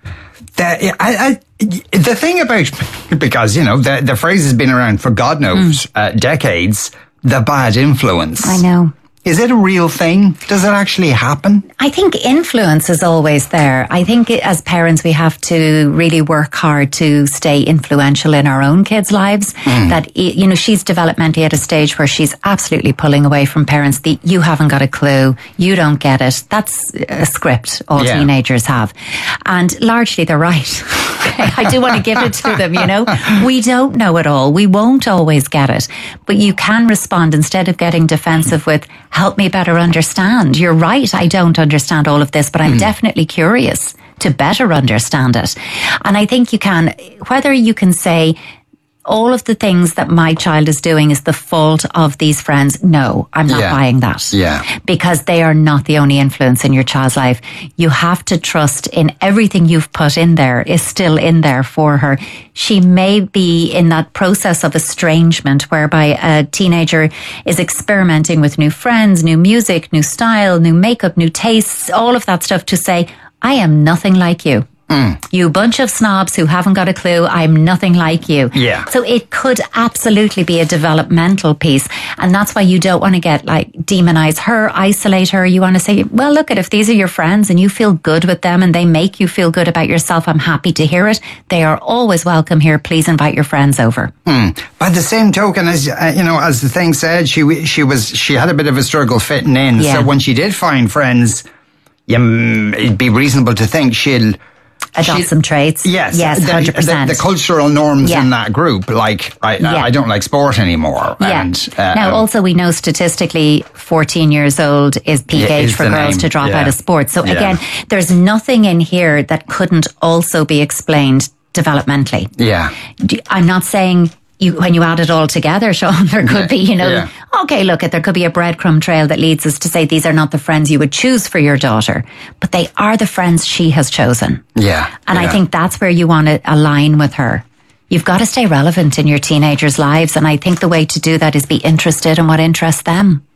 The thing about, because, you know, the phrase has been around for God knows decades, the bad influence. I know. Is it a real thing? Does it actually happen? I think influence is always there. I think as parents, we have to really work hard to stay influential in our own kids' lives. That, you know, she's developmentally at a stage where she's absolutely pulling away from parents. You haven't got a clue. You don't get it. That's a script all teenagers have. And largely they're right. I do want to give it to them, you know. We don't know it all. We won't always get it. But you can respond instead of getting defensive with, help me better understand. You're right, I don't understand all of this, but I'm definitely curious to better understand it. And I think you can, whether you can say, all of the things that my child is doing is the fault of these friends. No, I'm not buying that. Yeah. Because they are not the only influence in your child's life. You have to trust in everything you've put in there is still in there for her. She may be in that process of estrangement whereby a teenager is experimenting with new friends, new music, new style, new makeup, new tastes, all of that stuff to say, I am nothing like you. You bunch of snobs who haven't got a clue, I'm nothing like you. Yeah. So it could absolutely be a developmental piece. And that's why you don't want to get demonize her, isolate her. You want to say, well, look if these are your friends and you feel good with them and they make you feel good about yourself, I'm happy to hear it. They are always welcome here. Please invite your friends over. By the same token, as you know, as the thing said, she had a bit of a struggle fitting in. Yeah. So when she did find friends, it'd be reasonable to think she'll adopt some traits. Yes, 100%. The cultural norms in that group, I don't like sport anymore. Yeah. And, now, also, we know statistically 14 years old is peak age for girls to drop out of sports. So again, there's nothing in here that couldn't also be explained developmentally. Yeah. I'm not saying when you add it all together, Sean, there could be, okay, look, there could be a breadcrumb trail that leads us to say these are not the friends you would choose for your daughter, but they are the friends she has chosen. Yeah. And I think that's where you want to align with her. You've got to stay relevant in your teenagers' lives. And I think the way to do that is be interested in what interests them.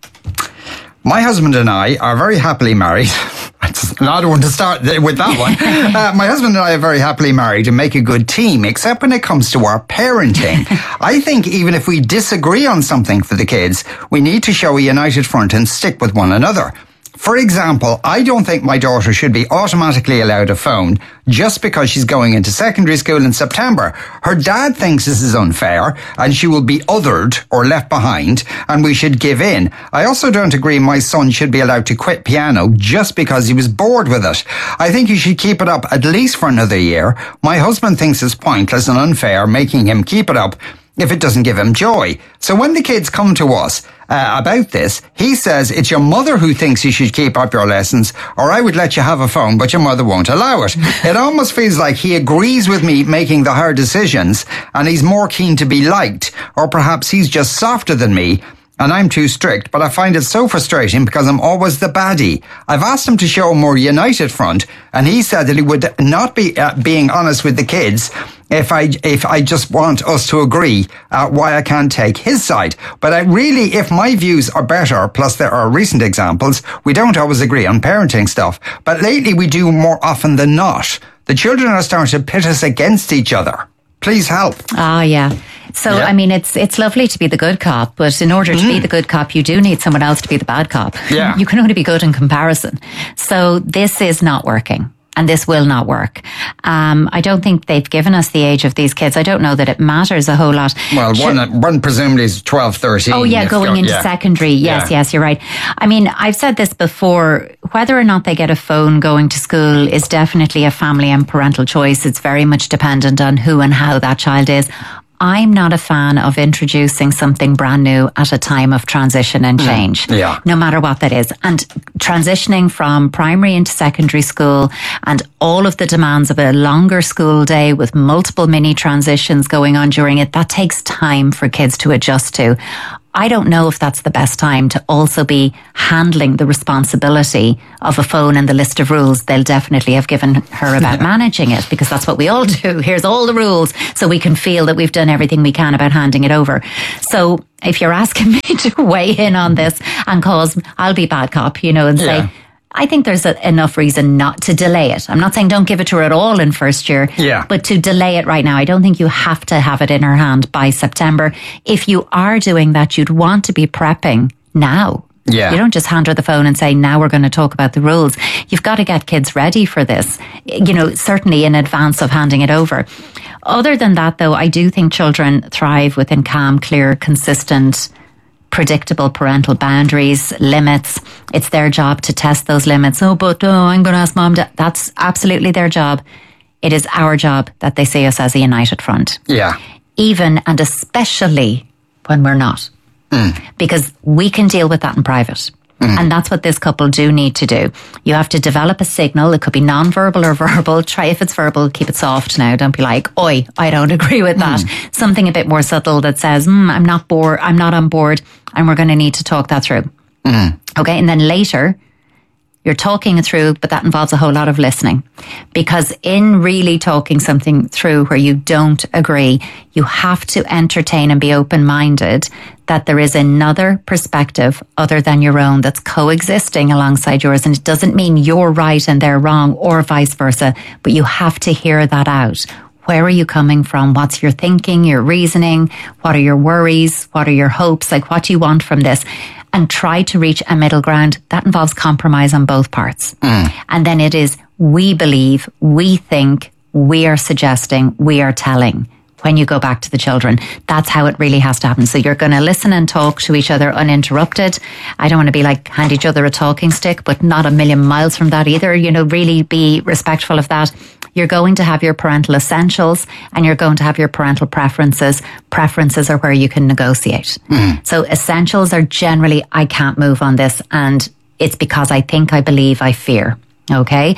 My husband and I are very happily married. It's an odd one to start with that one. My husband and I are very happily married and make a good team, except when it comes to our parenting. I think even if we disagree on something for the kids, we need to show a united front and stick with one another. For example, I don't think my daughter should be automatically allowed a phone just because she's going into secondary school in September. Her dad thinks this is unfair and she will be othered or left behind and we should give in. I also don't agree my son should be allowed to quit piano just because he was bored with it. I think he should keep it up at least for another year. My husband thinks it's pointless and unfair making him keep it up if it doesn't give him joy. So when the kids come to us about this, he says it's your mother who thinks you should keep up your lessons, or I would let you have a phone, but your mother won't allow it. It almost feels like he agrees with me making the hard decisions, and he's more keen to be liked, or perhaps he's just softer than me, and I'm too strict, but I find it so frustrating because I'm always the baddie. I've asked him to show a more united front, and he said that he would not be being honest with the kids if I just want us to agree why I can't take his side. But if my views are better, plus there are recent examples, we don't always agree on parenting stuff. But lately we do more often than not. The children are starting to pit us against each other. Please help. Oh, yeah. So, I mean, it's lovely to be the good cop, but in order to be the good cop, you do need someone else to be the bad cop. Yeah. You can only be good in comparison. So this is not working. And this will not work. I don't think they've given us the age of these kids. I don't know that it matters a whole lot. Well, one presumably is 12, 13. Oh, yeah, going into secondary. Yes, you're right. I mean, I've said this before. Whether or not they get a phone going to school is definitely a family and parental choice. It's very much dependent on who and how that child is. I'm not a fan of introducing something brand new at a time of transition and change. No matter what that is. And transitioning from primary into secondary school and all of the demands of a longer school day with multiple mini transitions going on during it, that takes time for kids to adjust to. I don't know if that's the best time to also be handling the responsibility of a phone and the list of rules they'll definitely have given her about managing it, because that's what we all do. Here's all the rules so we can feel that we've done everything we can about handing it over. So if you're asking me to weigh in on this and I'll be bad cop, and say, I think there's enough reason not to delay it. I'm not saying don't give it to her at all in first year, but to delay it right now. I don't think you have to have it in her hand by September. If you are doing that, you'd want to be prepping now. You don't just hand her the phone and say, now we're going to talk about the rules. You've got to get kids ready for this, certainly in advance of handing it over. Other than that, though, I do think children thrive within calm, clear, consistent, predictable parental boundaries, limits. It's their job to test those limits. I'm going to ask mom. That's absolutely their job. It is our job that they see us as a united front. Even and especially when we're not. Because we can deal with that in private. And that's what this couple do need to do. You have to develop a signal. It could be non-verbal or verbal. Try, if it's verbal, keep it soft now. Don't be like, oi, I don't agree with that. Something a bit more subtle that says, I'm not on board, and we're going to need to talk that through. Okay, and then later, you're talking it through, but that involves a whole lot of listening. Because in really talking something through where you don't agree, you have to entertain and be open-minded that there is another perspective other than your own that's coexisting alongside yours. And it doesn't mean you're right and they're wrong, or vice versa, but you have to hear that out. Where are you coming from? What's your thinking, your reasoning? What are your worries? What are your hopes? Like, what do you want from this? And try to reach a middle ground. That involves compromise on both parts. And then it is, we believe, we think, we are suggesting, we are telling. When you go back to the children, that's how it really has to happen. So you're going to listen and talk to each other uninterrupted. I don't want to be like hand each other a talking stick, but not a million miles from that either. Really be respectful of that. You're going to have your parental essentials and you're going to have your parental preferences. Preferences are where you can negotiate. So essentials are generally, I can't move on this, and it's because I think, I believe, I fear. Okay?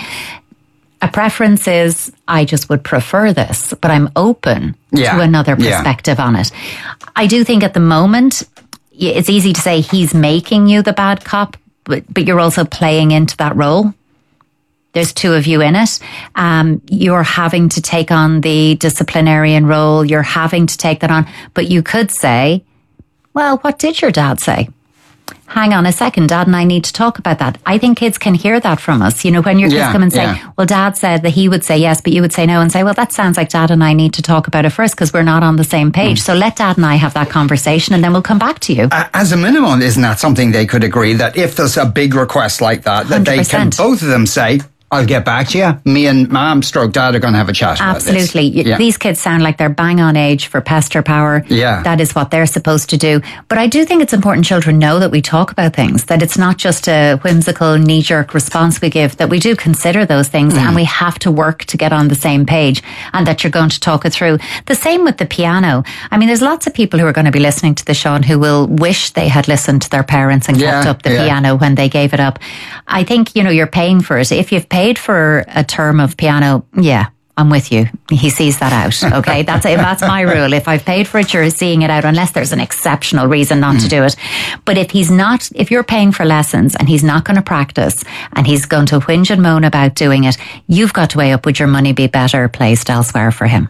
A preference is, I just would prefer this, but I'm open to another perspective on it. I do think at the moment, it's easy to say he's making you the bad cop, but you're also playing into that role. There's two of you in it. You're having to take on the disciplinarian role. You're having to take that on. But you could say, well, what did your dad say? Hang on a second, Dad and I need to talk about that. I think kids can hear that from us. When your kids come and say, well, Dad said that he would say yes, but you would say no, and say, well, that sounds like Dad and I need to talk about it first because we're not on the same page. So let Dad and I have that conversation and then we'll come back to you. As a minimum, isn't that something they could agree that if there's a big request like that, that 100%. They can, both of them say, I'll get back to you. Me and Mom / Dad are going to have a chat about this. Absolutely. These kids sound like they're bang on age for pester power. That is what they're supposed to do. But I do think it's important children know that we talk about things, that it's not just a whimsical knee-jerk response we give, that we do consider those things and we have to work to get on the same page, and that you're going to talk it through. The same with the piano. I mean, there's lots of people who are going to be listening to this show and who will wish they had listened to their parents and kept up the piano when they gave it up. I think, you're paying for it. If you've paid for a term of piano, I'm with you. He sees that out. Okay, that's my rule. If I've paid for it, you're seeing it out, unless there's an exceptional reason not to do it. But if you're paying for lessons and he's not going to practice and he's going to whinge and moan about doing it, you've got to weigh up, would your money be better placed elsewhere for him?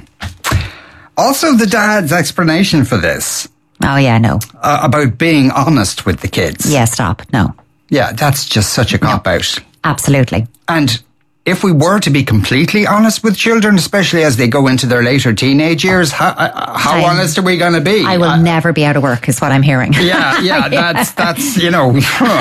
Also, the dad's explanation for this. Oh yeah, no. About being honest with the kids. Yeah, stop. No. Yeah, that's just such a cop-out. Absolutely. And if we were to be completely honest with children, especially as they go into their later teenage years, how honest are we going to be? I will never be out of work, is what I'm hearing. That's No,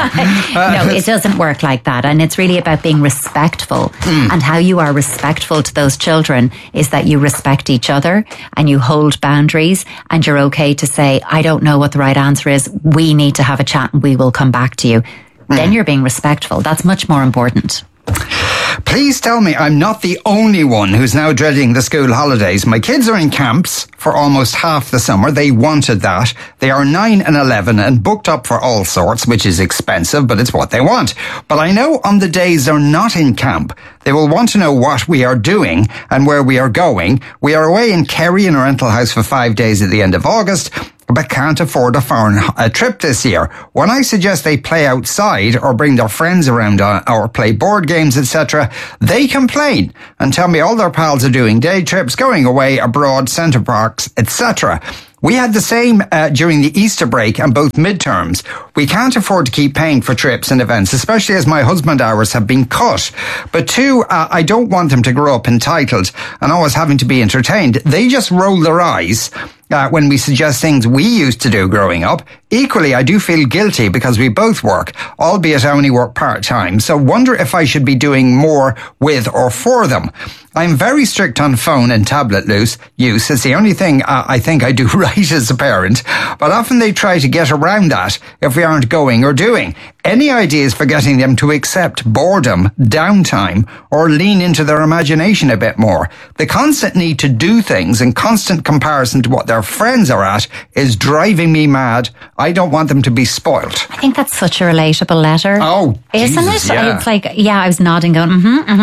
it doesn't work like that. And it's really about being respectful. And how you are respectful to those children is that you respect each other and you hold boundaries, and you're okay to say, I don't know what the right answer is. We need to have a chat and we will come back to you. Then you're being respectful. That's much more important. Please tell me I'm not the only one who's now dreading the school holidays. My kids are in camps for almost half the summer. They wanted that. They are 9 and 11 and booked up for all sorts, which is expensive, but it's what they want. But I know on the days they're not in camp, they will want to know what we are doing and where we are going. We are away in Kerry in a rental house for 5 days at the end of August, but can't afford a foreign trip this year. When I suggest they play outside or bring their friends around or play board games, etc., they complain and tell me all their pals are doing day trips, going away abroad, centre parks, etc. We had the same during the Easter break and both midterms. We can't afford to keep paying for trips and events, especially as my husband hours have been cut. But two, I don't want them to grow up entitled and always having to be entertained. They just roll their eyes when we suggest things we used to do growing up. Equally, I do feel guilty because we both work, albeit I only work part-time, so wonder if I should be doing more with or for them. I'm very strict on phone and tablet use. It's the only thing I think I do right as a parent, but often they try to get around that if we aren't going or doing. Any ideas for getting them to accept boredom, downtime, or lean into their imagination a bit more? The constant need to do things and constant comparison to what their friends are at is driving me mad. I don't want them to be spoilt. I think that's such a relatable letter. Oh, isn't Jesus, it? yeah. It's like, I was nodding going,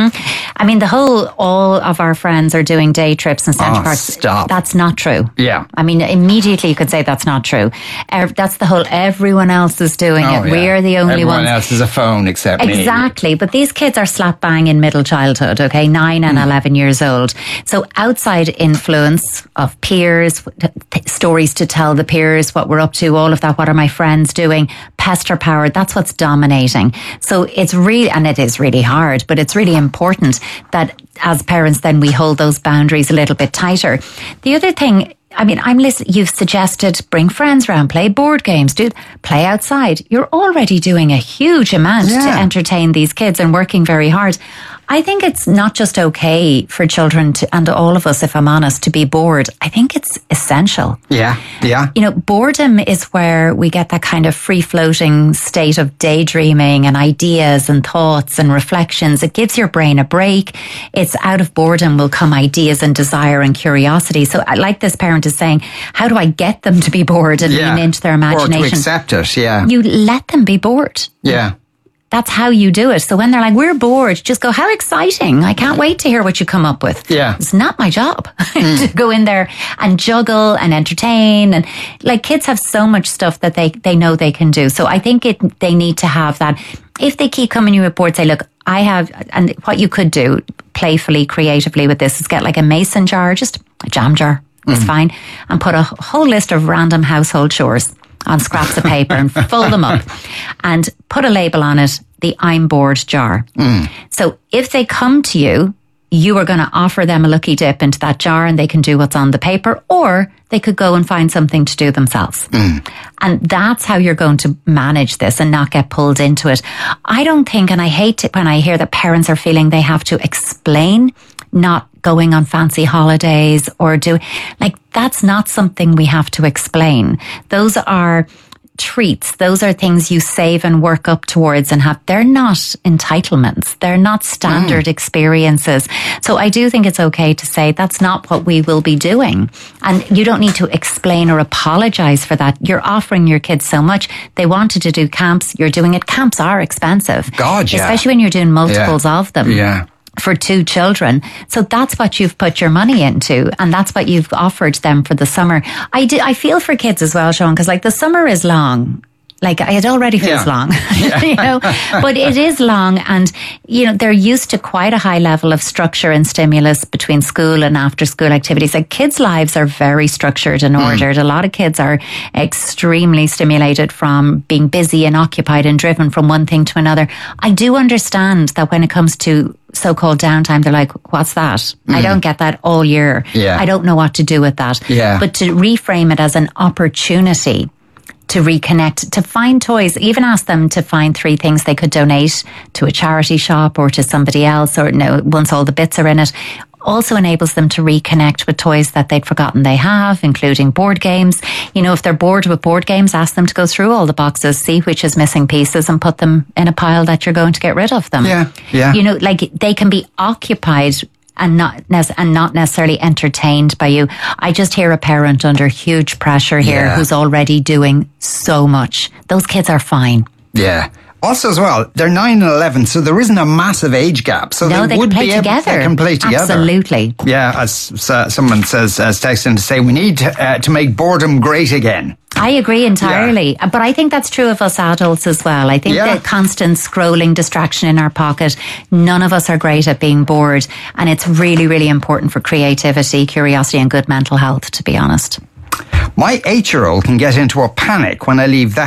I mean, all of our friends are doing day trips and centre parks. Stop. That's not true. Yeah. I mean, immediately you could say that's not true. That's the whole, everyone else is doing it. Yeah. We're the only Everyone ones. else has a phone except me. Exactly. But these kids are slap bang in middle childhood, okay? 9 and 11 years old. So outside influence of peers, stories to tell the peers, what we're up to, all of that, what are my friends doing, pester power, that's what's dominating. So it's really, and it is really hard, but it's really important that as parents then we hold those boundaries a little bit tighter. The other thing, I mean, you've suggested bring friends around, play board games, play outside. You're already doing a huge amount to entertain these kids and working very hard. I think it's not just okay for children to, and all of us, if I'm honest, to be bored. I think it's essential. Yeah. You know, boredom is where we get that kind of free-floating state of daydreaming and ideas and thoughts and reflections. It gives your brain a break. It's out of boredom will come ideas and desire and curiosity. So I like this parent is saying, how do I get them to be bored and lean into their imagination? Or to accept it, You let them be bored. Yeah. That's how you do it. So when they're like, we're bored, just go, how exciting. I can't wait to hear what you come up with. Yeah. It's not my job to go in there and juggle and entertain. And like kids have so much stuff that they know they can do. So I think they need to have that. If they keep coming to you with board, say, look, I have, and what you could do playfully, creatively with this is get like a mason jar, just a jam jar. It's fine. And put a whole list of random household chores on scraps of paper and fold them up and put a label on it, the I'm bored jar. So if they come to you, you are going to offer them a lucky dip into that jar and they can do what's on the paper, or they could go and find something to do themselves. And that's how you're going to manage this and not get pulled into it. I don't think, and I hate it when I hear that parents are feeling they have to explain not going on fancy holidays or that's not something we have to explain. Those are treats. Those are things you save and work up towards and have. They're not entitlements. They're not standard experiences. So I do think it's okay to say that's not what we will be doing. And you don't need to explain or apologize for that. You're offering your kids so much. They wanted to do camps. You're doing it. Camps are expensive. God, yeah. Especially when you're doing multiples of them. Yeah. For 2 children. So that's what you've put your money into and that's what you've offered them for the summer. I feel for kids as well, Sean, because like the summer is long. Like it already feels long, you know, but it is long and, you know, they're used to quite a high level of structure and stimulus between school and after school activities. Like kids' lives are very structured and ordered. A lot of kids are extremely stimulated from being busy and occupied and driven from one thing to another. I do understand that when it comes to so-called downtime, they're like, what's that? I don't get that all year. Yeah. I don't know what to do with that. Yeah. But to reframe it as an opportunity to reconnect, to find toys, even ask them to find 3 things they could donate to a charity shop or to somebody else, or once all the bits are in it. also enables them to reconnect with toys that they'd forgotten they have, including board games. You know, if they're bored with board games, ask them to go through all the boxes, see which is missing pieces, and put them in a pile that you're going to get rid of them. Yeah. You know, like they can be occupied and not necessarily entertained by you. I just hear a parent under huge pressure here who's already doing so much. Those kids are fine. Yeah. Also, as well, they're 9 and 11, so there isn't a massive age gap. So no, they would can play be able together. They can play together. Absolutely. Yeah, as someone says, as texting to say, we need to make boredom great again. I agree entirely. But I think that's true of us adults as well. I think the constant scrolling distraction in our pocket, none of us are great at being bored. And it's really, really important for creativity, curiosity and good mental health, to be honest. My 8-year-old can get into a panic when I leave the